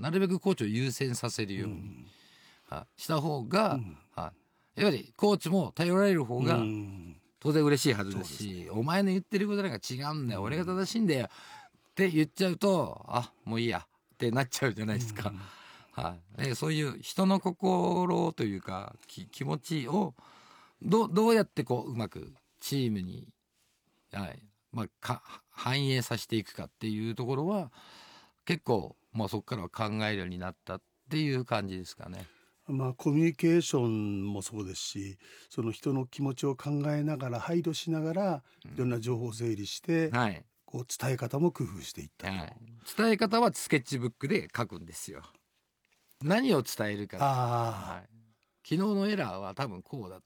なるべくコーチを優先させるように、した方が、やはりコーチも頼られる方が当然嬉しいはずですし、お前の言ってることなんか違うんだよ、俺が正しいんだよって言っちゃうと、もういいやってなっちゃうじゃないですか。そういう人の心というか気持ちをどうやってこううまくチームに、反映させていくかっていうところは結構、そこからは考えるようになったっていう感じですかね。 コミュニケーションもそうですし、その人の気持ちを考えながら配慮しながらいろんな情報を整理して、こう伝え方も工夫していったと、 伝え方はスケッチブックで書くんですよ。何を伝えるか、昨日のエラーは多分こうだ、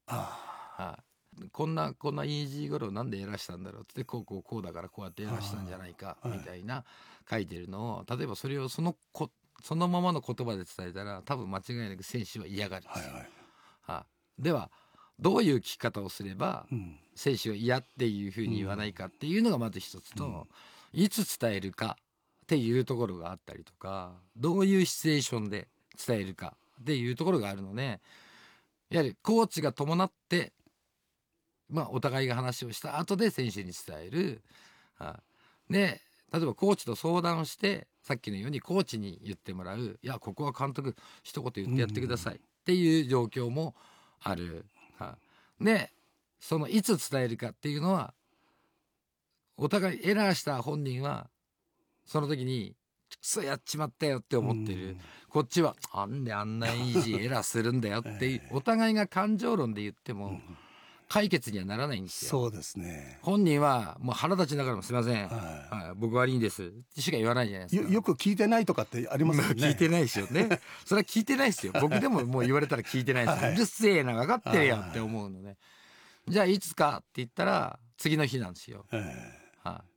こんなイージーゴロなんでエラーしたんだろうってこうだからこうやってエラーしたんじゃないかみたいな書いてるのを、例えばそれをそのままの言葉で伝えたら多分間違いなく選手は嫌がるんですよ。ではどういう聞き方をすれば選手が嫌っていうふうに言わないかっていうのがまず一つと、いつ伝えるかっていうところがあったりとか、どういうシチュエーションで伝えるかっていうところがあるので、やはりコーチが伴ってお互いが話をした後で選手に伝える。で例えばコーチと相談をして、さっきのようにコーチに言ってもらう、いやここは監督一言言ってやってくださいっていう状況もある。でそのいつ伝えるかっていうのは、お互いエラーした本人はその時にそうやっちまったよって思ってる、こっちはなんであんなイージーエラーするんだよっていう、お互いが感情論で言っても解決にはならないんですよ。 そうですね。 本人はもう腹立ちながらもすいません、僕悪いんですってしか言わないじゃないですか。 よく聞いてないとかってありますよね。 聞いてないですよね。それは聞いてないですよ。僕でももう言われたら聞いてないですよ。うるせえな、分かってるよって思うので、じゃあいつかって言ったら次の日なんですよ。